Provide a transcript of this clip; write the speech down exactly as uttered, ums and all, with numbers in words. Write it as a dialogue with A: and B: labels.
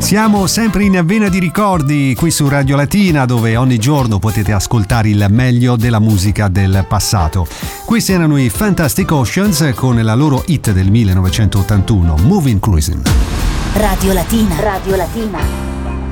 A: Siamo sempre in vena di ricordi qui su Radio Latina, dove ogni giorno potete ascoltare il meglio della musica del passato. Questi erano i Fantastic Oceans con la loro hit del millenovecentottantuno, Moving Cruising.
B: Radio Latina. Radio Latina.